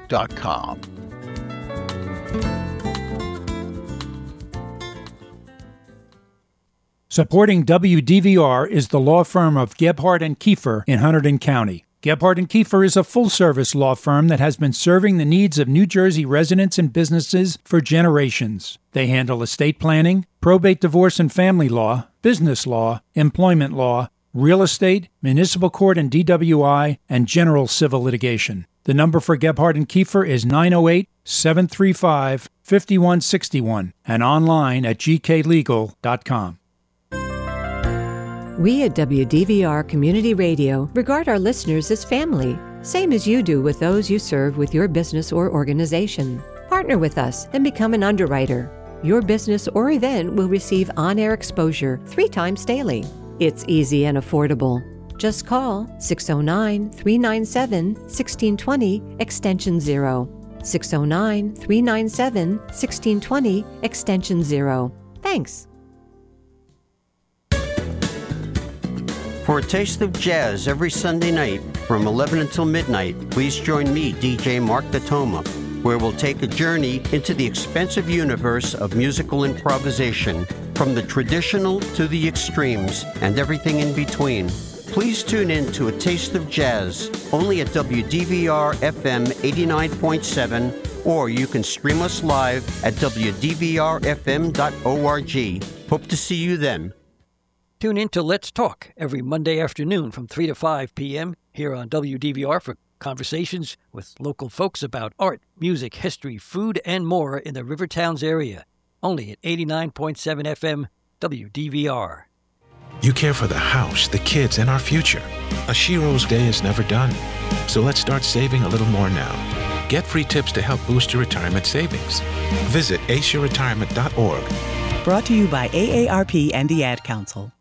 www.gebhardtandkiefer.com. Supporting WDVR is the law firm of Gebhardt & Kiefer in Hunterdon County. Gebhardt & Kiefer is a full-service law firm that has been serving the needs of New Jersey residents and businesses for generations. They handle estate planning, probate, divorce and family law, business law, employment law, real estate, municipal court and DWI, and general civil litigation. The number for Gebhardt & Kiefer is 908-735-5161 and online at gklegal.com. We at WDVR Community Radio regard our listeners as family, same as you do with those you serve with your business or organization. Partner with us and become an underwriter. Your business or event will receive on-air exposure 3 times daily. It's easy and affordable. Just call 609-397-1620, extension 0. 609-397-1620, extension 0. Thanks. For a taste of jazz every Sunday night from 11 until midnight, please join me, DJ Mark Datoma, where we'll take a journey into the expansive universe of musical improvisation, from the traditional to the extremes and everything in between. Please tune in to A Taste of Jazz, only at WDVR FM 89.7, or you can stream us live at WDVRFM.org. Hope to see you then. Tune in to Let's Talk every Monday afternoon from 3 to 5 p.m. here on WDVR for conversations with local folks about art, music, history, food, and more in the River Towns area. Only at 89.7 FM WDVR. You care for the house, the kids, and our future. A Shiro's day is never done. So let's start saving a little more now. Get free tips to help boost your retirement savings. Visit aceyourretirement.org. Brought to you by AARP and the Ad Council.